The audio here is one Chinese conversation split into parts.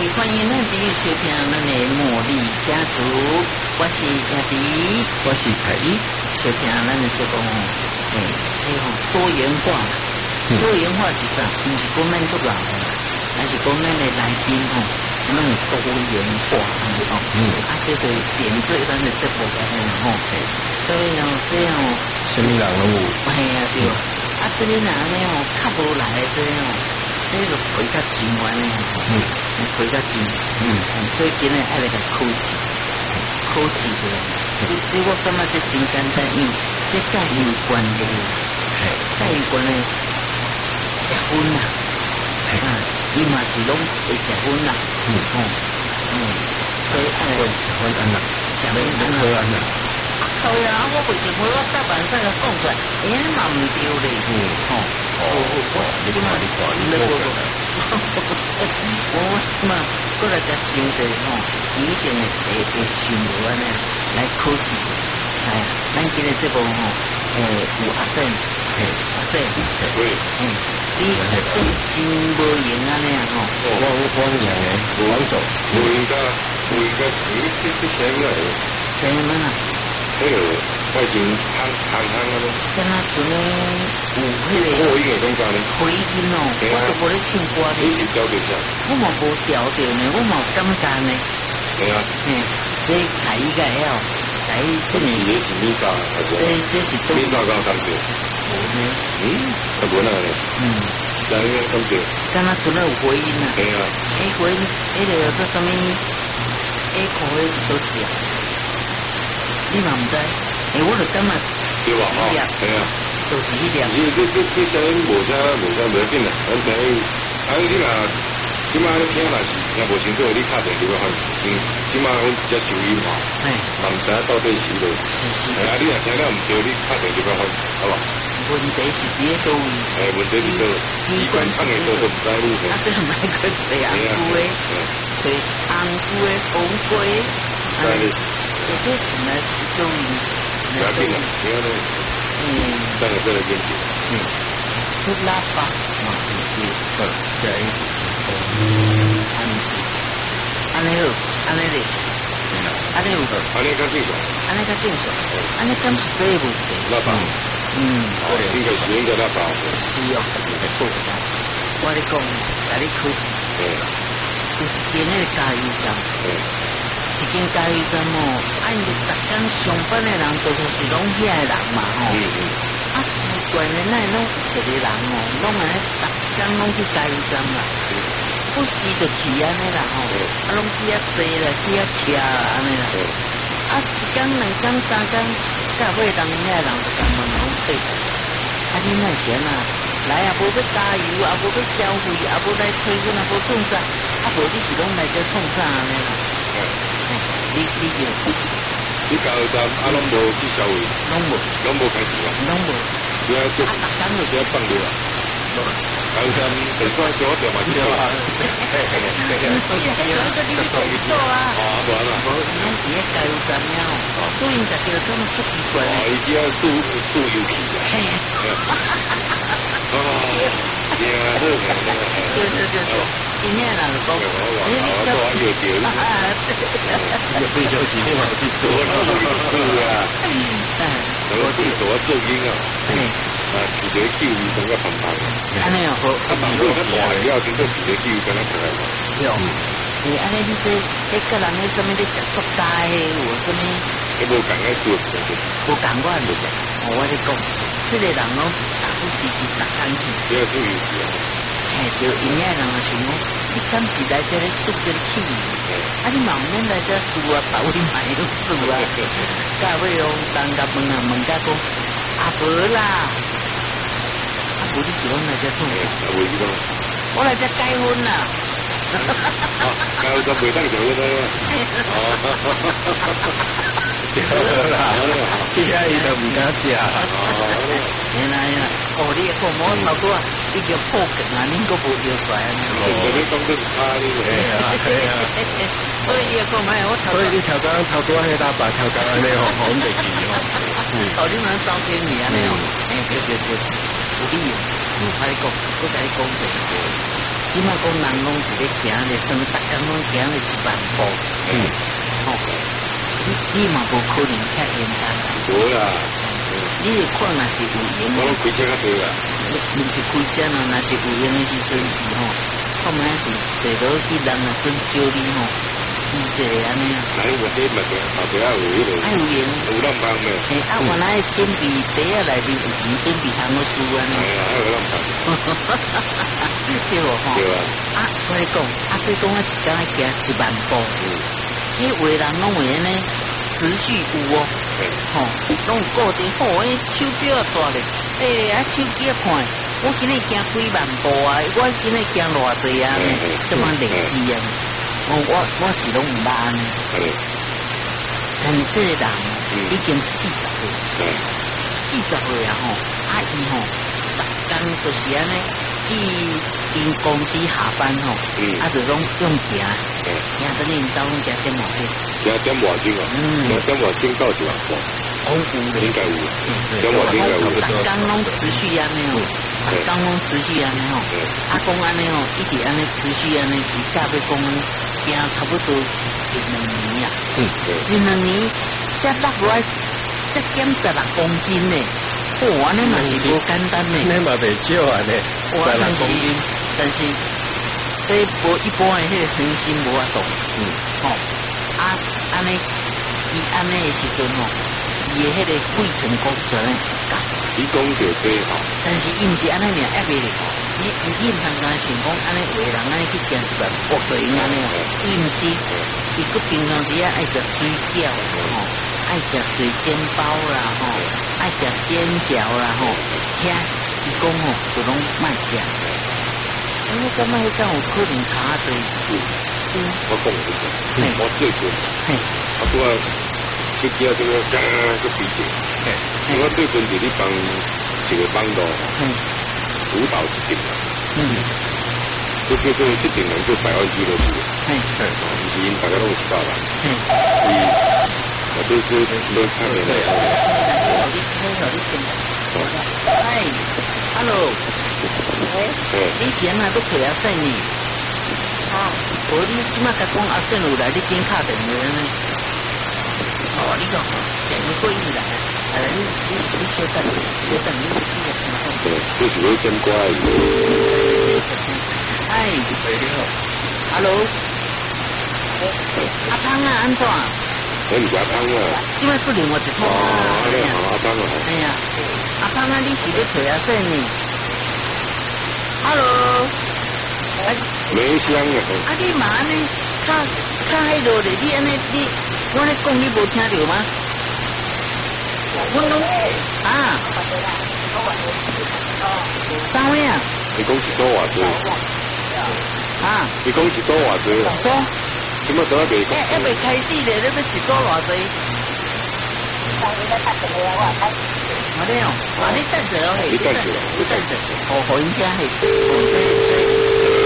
欢迎咱朋友收听咱的茉莉家族，我是亚迪， 我是凯伊， 收听咱的这个多元化，多元化是啥？不是讲咱做人，还是讲咱的来宾咱们多元化这个点缀咱的这部分所以这样什么人拢有？ 哎呀对，这里人较无来这样。这个回较真完嘞，回较真，所以今日爱来个考试的，这我感觉这真简单，因为这甲有关的，甲有关的结婚啦，伊嘛是拢会结婚啦，所以爱来结婚安啦， 结婚安啦。对啊，我为什么我大晚上要讲出来？嘛唔对嘞，你嘛我什么过来才想着一定会想到呢来考试。咱今日这部有阿生，你真无闲啊呢我娘诶，王总， 我应该这什么来？ 什么啦？ 那个外形憨啊咯， 跟他做呢有迄个我应该讲啥呢？ 回音我都无咧唱歌呢。 你是调对啥？ 我嘛无调着呢，我嘛有感觉呢。 对啊。 这凯伊个了，凯伊这是也是米莎， 这是都米莎刚刚对。他无那个。啥应该刚对。 跟他做了有回音啊。 对啊。 回音，个做什么？A 口是多少？你嘛唔知，我就感觉对吧？对啊， 都是一点。 这声音无啥袂紧啦，反正你若即马你听若是听无清楚，你敲电就要翻。即马阮只收音嘛，嘛唔知到底是落。你若听了唔对，你敲电就要翻，好吧？ 问题是伫咧倒位？ 问题是倒，机关唱的都唔知路。 这买个吹红菇的，吹红菇的红龟。这从来都不要紧了，不要了。这个这个问题。 出喇叭这样安尼好，安尼哩，安尼有好， 安尼较正常， 安尼较正常，安尼敢是这个问题？ 喇叭，应该是应该喇叭。 是哦，我咧讲，甲你考试，有一间那个加油站。一间加油站因为逐天上班的人多数是拢遐的人嘛习惯的那拢一个人拢安尼逐天拢去加油站啦，不时就去安尼啦拢去坐啦，去徛啦安尼啦，一天两天三天，到尾人遐人就干嘛拢对，你那闲来无要加油，无要消费，无来催阮，无创啥，无你是拢来这创啥安尼啦。你加油站拢无去消费，拢无开钱啊， 拢无， 你要做，你要放掉啊，加油站本身小店嘛，对啊， 做啊， 无啦， 无咱伫咧加油站所以大家就这么出奇怪。 伊只要输油气啊，对。 今天人就讲， 退休几天嘛去做我做音啊，皮个球感觉胖胖， 安尼好， 胖如果他大了，经过皮个球跟他可爱嘛。 安尼你个人的什么的食塑胶的，有什么？ 你无讲爱说， 无讲我咧讲，这个人大不时去打工去， 不要注意啊。 就因遐人想讲，你敢是来这里输这个气？你嘛唔免来这输把位买都输到尾当甲问甲讲，无啦，无你是讲来这创啥？我来这结婚啦。 加油站袂当结婚其他伊都唔敢食。 你讲我头拄已经破梗啊，恁个无要出来啊？ 你讲的是他哩， 所以你讲买我头。 所以你头拄迄喇叭头刚安尼红袂记你们招天你安尼对，有理，我甲你讲，我甲你讲这个。 即马讲人拢是咧行咧，算逐工拢行咧10000步。哦，你嘛无可能遐简单。 无啦。 你会看若是有闲， 我拢开车较多啦。 毋是开车咯，若是有闲的时阵是吼，看卖是坐落去人啊真招你吼，伊这安尼啊。 哪有这嘛对，后壁有迄个。 有闲。 有浪漫咩？ 原来准备袋仔内面有钱，准备通好输安尼。 还有浪漫。 对无吼？对啊。我跟你讲，所以讲我一天行10000步。迄话人拢会安尼。持续有哦，吼，拢固定好，手表啊大咧，手机啊看，我今日行几万步啊，我今日行偌济啊，这么累积啊，我是拢唔捌安尼，但是这个人已经40岁啊吼，伊吼，逐工就是安尼，因公司下班吼，就拢用行，行到恁兜拢行点外钟。 行点外钟啊，行点外钟到1万步，应该有，点外钟应该有。 逐工拢持续安尼哦，逐工拢持续安尼哦，讲安尼哦，一直安尼持续安尼，伊甲要讲行差不多1、2年啊，1、2年才落来，才减16公斤呢，安尼嘛是无简单呢， 那嘛袂少啊呢，16公斤， 但是这无一般的迄个身心无法度，吼。安尼，伊安尼的时阵吼，伊的迄个肺尘工作呢， 你讲着这吼， 但是伊毋是安尼尔压力吼，你唔通讲想讲安尼有的人安尼去行10000步就用安尼哦，伊毋是，伊个平常时爱食水饺吼，爱食水煎包啦吼，爱食煎饺啦吼，遐伊讲吼就拢卖食，我感觉迄种有可能差侪。 我讲我最近，拄啊手机啊这个个比较，我最近伫咧帮一个帮助辅导一定啦，就叫做一定能够100万俱乐部，毋是因大家拢有100万，我这没看见了。 哎 ，hello， 你前啊都找阿细呢？你即马甲讲阿顺有来，你点敲电话呢？你讲电话过意来，你稍等，你个听讲。 这是要点歌的。 哎，你好 ，hello， 阿汤啊，安怎？ 唔是阿汤啊。 即摆不另外一通啊。 阿汤啊。 哎呀，阿汤啊，你是要找阿顺呢 ？hello。 没香啊！你嘛安尼，较迄落咧，你安尼我咧讲你无听到吗？我拢啥物啊？ 你讲一组偌济？你讲一组偌济？ 一组？ 即么都还未？ 还未开始咧，你要一组偌济？我咧哦，你等者哦， 你等者， 互因听嘿，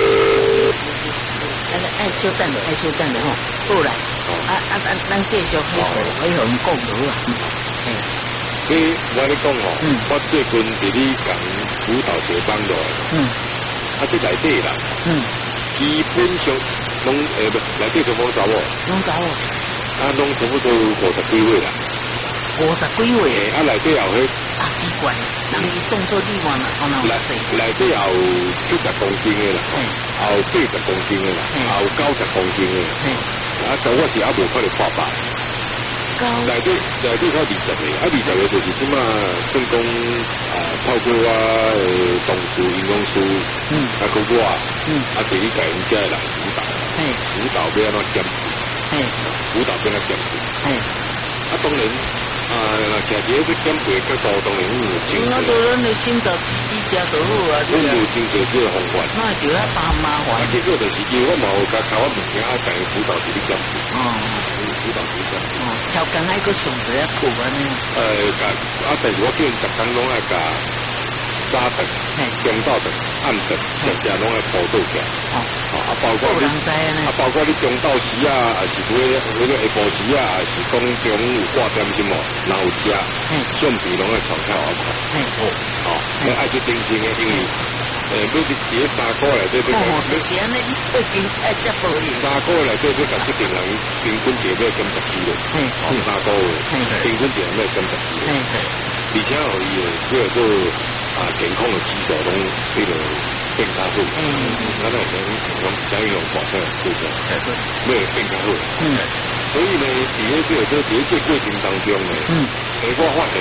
稍等咧吼，好啦，咱继续可以互因讲落啊。 所以我咧讲吼，我最近伫咧讲辅导一个帮助，这内底啦，基本上拢内底全部查某，拢差不多50几岁啦。 50几岁？ 内底有迄奇怪，人伊动作你话内底有70公斤的啦，有80公斤的啦，有90公斤的，但我是还无看到破百。内底才20个，20个就是即马算讲透过我同事、营养师，佮我，伫咧甲因遮来辅导要安怎减肥，辅导要安怎减肥，当然。徛伫个减肥角度，当然我都咱的先找自己食就好啊。 我无真侪这个方法。 那就要麻烦。 结果就是因为我嘛有甲靠我物件甲伊辅导伫咧减肥。辅导伫咧减肥。 超工爱个上侪啊苦安尼。 但是我叫因逐工拢爱甲早顿、中昼顿、暗顿，食拢爱补倒起来。 包括你包括你中昼时啊，还是每个下晡时啊，还是讲中午挂点什么，然后食，相比拢爱钞票好快。你爱去定金的，因为你伫3个内底， 就是安尼，你对芹菜才无用。 3个内底，你甲这边人平均一个要减10 kg， 3个月平均一个要减10 kg， 而且互伊的这个健康的指数拢迄个变较好，咱那用啥用大声做啥，要变较好。所以呢，伫这过程当中呢，我发现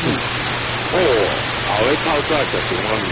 后日透早食一碗面，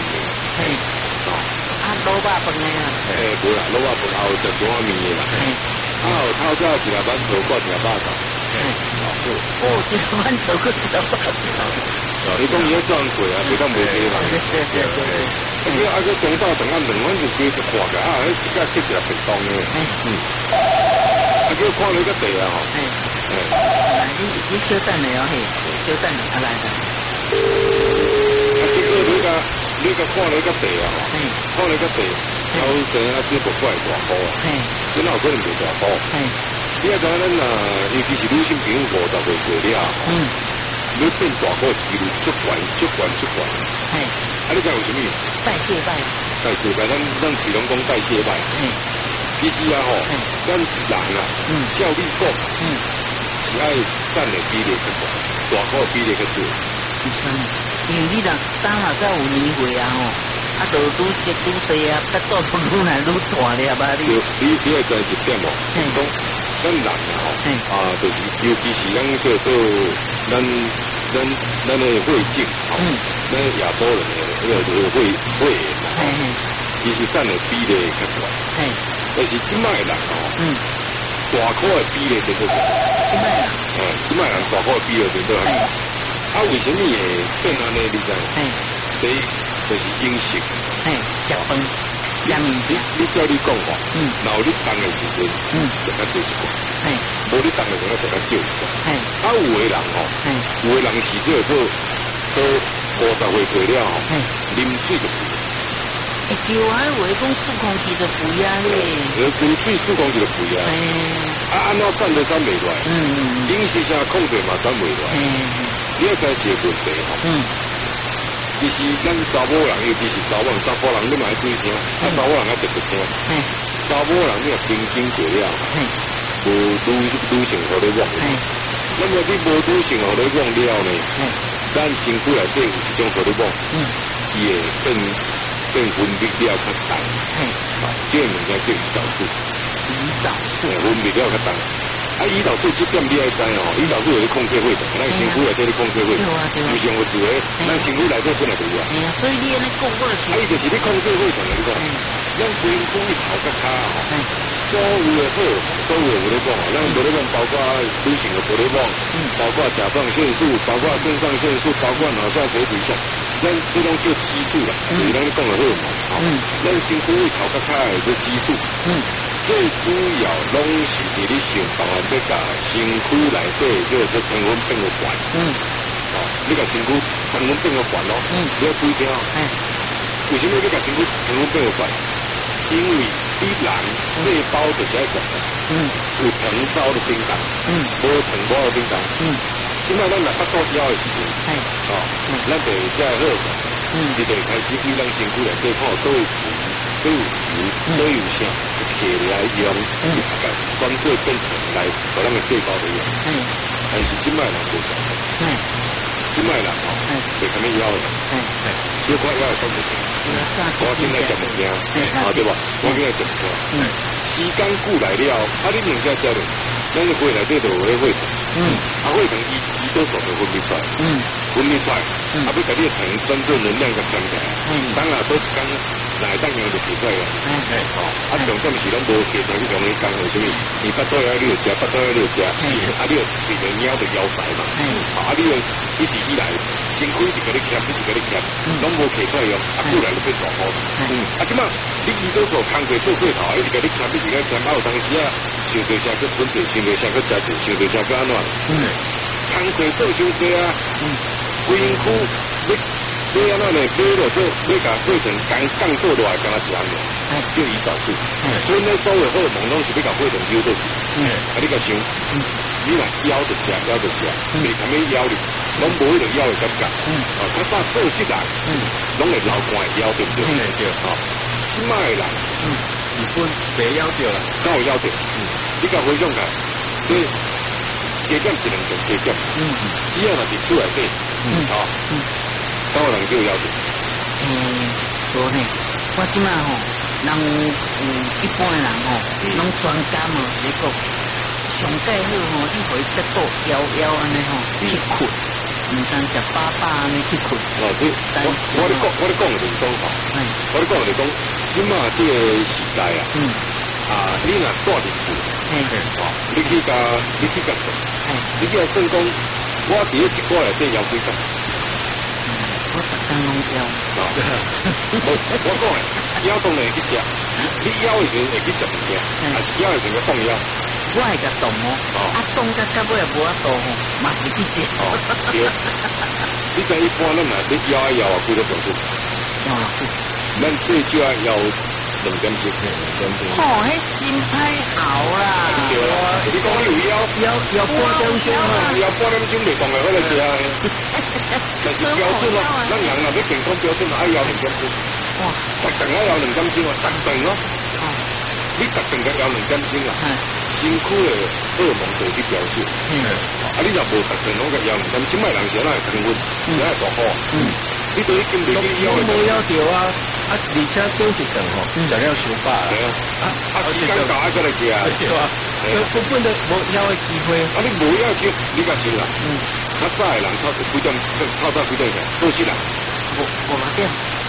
卤肉饭的啊， 无啦，卤肉饭后食一碗面的啦，后透早一粒馒头，挂一粒肉粽， 一粒馒头搁一粒肉粽。 你讲伊要赚贵啊，比较无低啦。啊个中昼等下2碗就几就挂个啊，一家去一粒便当的。啊叫看你个地啊吼。 你稍等下哦嘿，稍等下来来。 结果你个看你个地啊吼，看你个地，后生啊只不过大埔啊，真有可能袂大埔。你啊知咱啊，尤其是女性朋友50岁过了。你变大个几率足悬。啊，你知为什么？ 代谢败， 咱只能讲代谢败。其实啊吼，咱人啊，照你讲，是爱瘦的比例较大，大个比例较少。 因为你人当下才有年岁啊吼，啊，就愈食愈多啊，腹肚都愈来愈大了吧？ 你爱知一点哦，讲咱人啊吼，就是尤其是咱做咱的胃镜，咱亚洲人的那个胃炎嘛，其实瘦的比例较大，但是即卖人哦，大块的比例就多。即卖人大块的比例就多。啊，为什么会变安尼？你知？第一就是饮食， 食饭， 你照你讲吼，然后你当的时阵，食较少一寡，无你当的时阵食较少一寡。啊，有的人吼，有的人是这个都50岁过了吼，啉水就肥。 就还有讲数控制就肥啊咧， 啉水数控制就肥啊。啊，安怎瘦都瘦袂落来，饮食啥控制嘛瘦袂落来。你要知一个问题吼，其实咱查某人，尤其是查甫人，你嘛要注意听，查某人要特别听。查某人你若平均过了，无女性互你忘，那么你无女性互你忘了呢？咱身躯内底有一种互你忘，伊会变分泌了较重，这个物件叫胰岛素。分泌了较重。啊，胰岛素这点你爱知哦，胰岛素有咧控制血糖，咱身躯内底咧控制血糖，唔像有一个，咱身躯内底本来就有啊。 所以你安尼讲过去， 伊就是你控制血糖的你讲，咱规身躯头甲骹吼，所有的好，所有的无咧讲哦，咱无咧讲，包括女性的无咧讲，包括甲状腺素，包括肾上腺素，包括脑下垂体素，咱这种叫激素啦，就是咱讲的荷尔蒙，咱身躯头甲骹的这激素，最主要拢是伫你想办法要甲身躯内底这糖分变个缓，你甲身躯糖分变个缓咯，你要注意听哦。为什么要甲身躯糖分变个缓？因为你人细胞就是爱食的，有糖走的叮当，无糖包的叮当。即摆咱若腹肚枵的时阵，咱就这个荷尔蒙，伊就开始对咱身躯内底看都有肥，都有油，都有啥。铁来用，专做变成来和咱的细胞的用。但是即卖人无做，即卖人吼，袂什么枵的，小可枵的都袂做。我今仔食物件，对吧？我今仔食物件，时间久来了，你物件食了，咱的血内底就有咧血糖，血糖胰岛素就分泌出来，要甲你的糖真正能量甲降起来，当然多一天。来当然就比赛啊！重点是咱无其他去用你讲为什么？你腹肚枵你就食，腹肚枵你就食，你就随着猫就枵财嘛。你用一直以来身躯一直甲你欠，一直甲你欠，拢无其他用，过来就变大好。即摆你胰岛素空过做过头，一直甲你欠，一直甲你欠，有当时啊，想着啥去囤着，想着啥去食着，想着啥去安怎？空过做伤多啊，规身躯你安那呢？买落做，你甲过程降做落来，敢若一项叫胰岛素。所以呢，所有荷尔蒙拢是要甲过程扭倒去。啊，你甲想，你若枵着食，袂堪要枵你，拢无迄个枵的感觉。哦，较早做事人，拢会流汗枵，对不对？对。哦，即卖的人， 日本袂枵着啦， 敢有枵着？你甲回想下，这加减一两件加减，只要若伫厝内底，哦，敢有人就枵着？ 无呢，我即马吼，人一般的人吼，拢专家嘛，你讲上介好吼，你可以得到枵安尼吼去困，唔通食饱安尼去困。 哦，我咧讲的就是讲吼，我咧讲的就是讲，即马这个时代啊，你若住伫厝，你去甲算，你去甲算讲，我伫咧一个内底枵几工。 我逐工拢枵。我讲诶， 枵当然会去食，你枵的时阵会去食物件，还是枵的时阵放枵？ 我会甲动哦，动到尾也无法度吼，嘛是去食。 对，你知一般咱若你枵几多钟头？咱最少要2点钟。 吼，迄真歹熬啦！ 对啊，你讲你有半点钟啊， 枵半点钟袂动的，我来食啊。但是标准咯，咱人若要健康标准，爱枵2点钟。哇，逐顿爱枵2点钟啊，逐顿咯。你逐顿甲枵2点钟啊，身躯的荷尔蒙就去调节。你若无逐顿拢甲枵2点，即摆人是哪会亢奋，哪会大好啊？你对于经济你枵的无枵着啊，而且休息顿吼，食了伤饱啦。 时间到爱过来食啊。 对啊，根本就无枵的机会。 你无枵机，你甲想啦。较早的人透早几点起，做事人。 5点。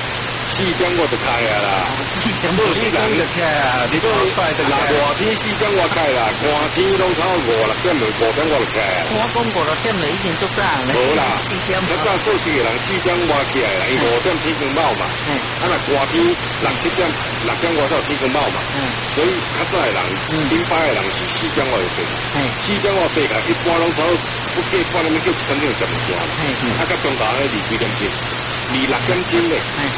4点我就开啊啦。 做事人就开啊，你做快就开。 热天4点我开啦，寒天拢差5-6点5点我就开。 我讲5-6点就已经足早了。 无啦 ，4点。 较早做事的人4点我起来啦，因5点天光冒嘛。若寒天6-7点6点我才有天光冒嘛。所以较早的人，顶摆的人是4点我就起。4点我爬起来，一般拢差不过半点叫3点食物件嘛。较中昼咧2点钟。2-6点钟咧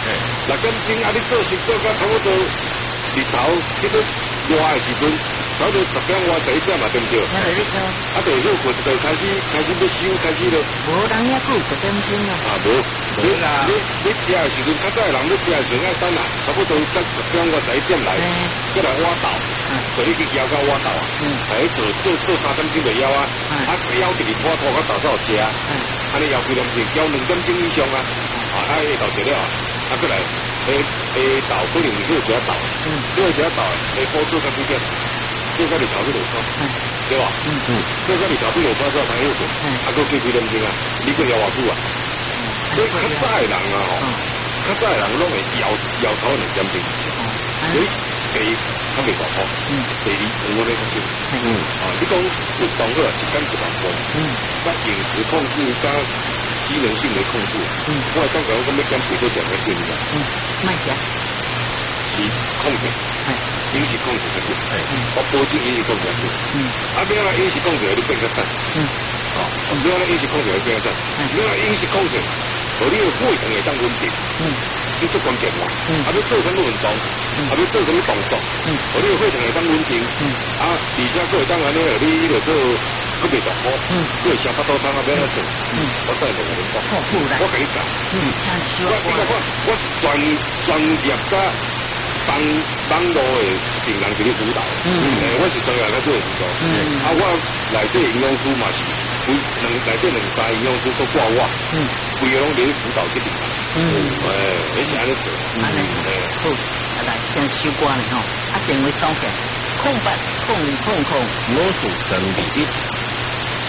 ，6点钟你做事做到差不多日头迄个热的时阵，差不多10点11点嘛，对不对？就休困，就开始要收，开始了。 无人也够10点钟啊。 无，你食的时阵，较早的人你食的时阵爱等啊，差不多10点11点来，再来挖豆，就你去枵到挖豆啊，做3点钟就枵啊，枵一日拖到豆早食啊，安尼枵几点钟？枵2点钟以上啊。下豆食了，过来下豆可能你去食豆，你去食豆，下晡做到几点？做到日头去落山，对吧？做到日头去落山之后才休息，过几点钟啊？你个枵偌久啊？所以较早的人啊吼，较早的人拢会枵头2点钟，所以第一较袂大好，第二我咧较少。你讲运动好1天1万步，甲饮食控制甲机能性的控制，我感觉我要减肥都减得紧的。 慢食， 是控制，饮食控制较紧，我保证饮食控制较紧。不要让饮食控制你变较瘦。不要让饮食控制你变较瘦，不要让饮食控制，和你的血糖会当稳定，这最关键嘛。要做什么运动，要做什么动作，和你的血糖会当稳定，而且佫会当安尼，你迄个做。佫袂大好，佫会吃巴肚汤要安怎做？我等下就甲你讲，我甲你讲，我是专业甲网络的一群人给你辅导，我是专业在做辅导，我内底营养师嘛是，内底2-3营养师都挂我，规个拢给你辅导这边，你是安尼做， 好，来先收歌了吼，电话抄起，08005522。